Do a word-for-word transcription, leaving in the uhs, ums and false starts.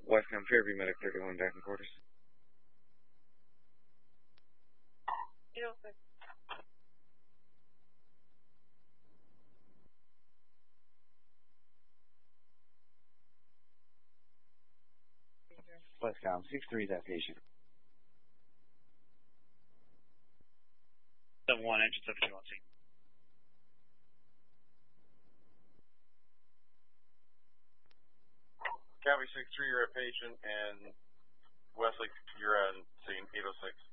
Westcom Fairview Medic thirty-one back in quarters. eight oh six. Westcom, six three is that patient. seven one, engine seven two on scene. Cavity six three, you're a patient, and Wesley, you're on scene eight oh six.